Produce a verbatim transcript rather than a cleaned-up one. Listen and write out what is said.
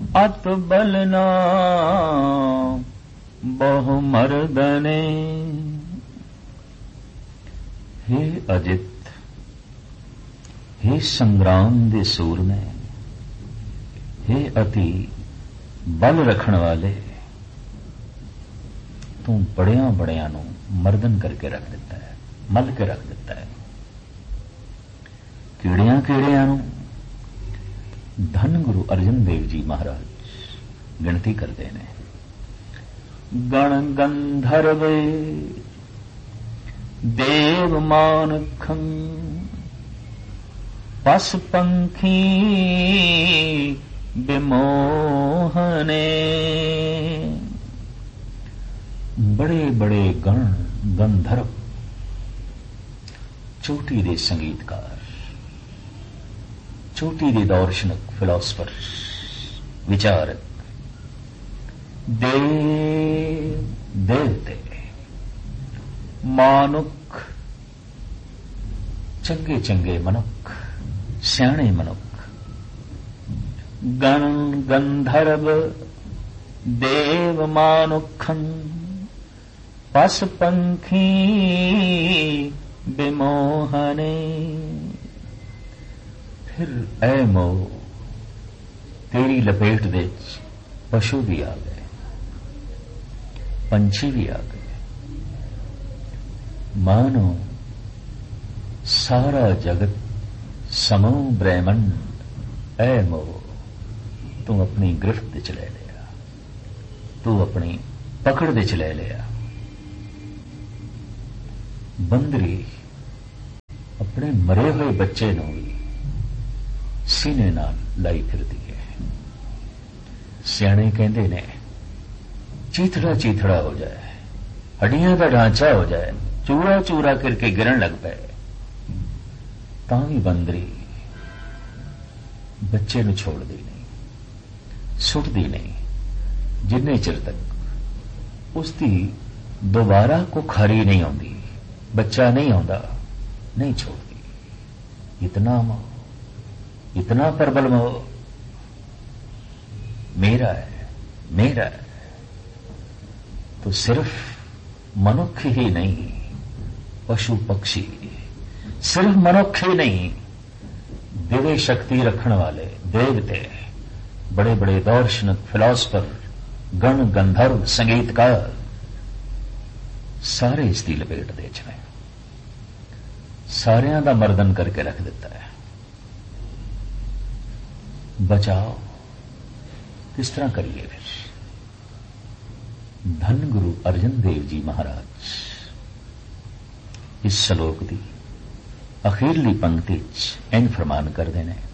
अत बलना बहु मर्दने। हे अजित, हे संग्राम दे सूरमे, हे अति बल रखण वाले, तू बड़िया बड़िया नूं मर्दन करके रख दिता है, मल के रख दिता है। कीड़िया कीड़िया नूं धन गुरु अर्जन देव जी महाराज गिणती करते हैं। गण गंधर्व देव मानखं पस पंखी विमोहने। बड़े बड़े गण गंधर्व, चोटी दे संगीतकार, चोटी दे दार्शनिक, फिलोसफर, विचारक, देव देवते, मानुख, चंगे चंगे मनुख, सियाणे मनुख, गण गंधर्व देव मानुखं पस पंखी विमोहने। फिर ऐ मोह, तेरी लपेट दे पशु भी आ गए, पंछी भी आ गए। मानो सारा जगत समूह ब्रह्मंड ऐ मोह तू अपनी गिरफ्त च ले लिया, तू अपनी पकड़ दे च ले लिया। बंदरी अपने मरे हुए बच्चे नूं भी सीने नाल लाई फिरदी है। सियाणे कहंदे ने चीथड़ा चीथड़ा हो जाए, हड्डियां का ढांचा हो जाए, चूरा चूरा करके गिरन लग पे, तां भी बंदरी बच्चे नूं छोड़दी नहीं, सुटदी नहीं, जिन्ने चिर तक उसकी दोबारा को खारी नहीं आती, बच्चा नहीं आंदा, नहीं छोड़ती। इतना मोह, इतना प्रबल मोह, मेरा है मेरा है। तो सिर्फ मनुष्य ही नहीं, पशु पक्षी, सिर्फ मनुष्य ही नहीं, दिव्य शक्ति रखने वाले देवते, बड़े बड़े दार्शनिक, फिलोसफर, गण गंधर्व, संगीतकार, सारे इसकी लपेट दे च ने, सारियां दा मर्दन करके रख दिता है। बचाओ किस तरह करिए फिर? धन गुरु अर्जन देव जी महाराज इस श्लोक की अखीरली पंक्ति इंज फरमान कर देने,